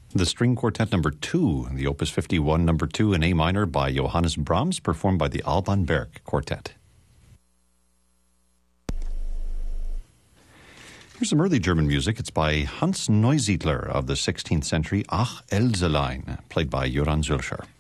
The String Quartet Number 2, the Opus 51 Number 2 in A minor by Johannes Brahms, performed by the Alban Berg Quartet. Here's some early German music. It's by Hans Neusiedler of the 16th century, Ach Elselein, played by Johann Zülscher.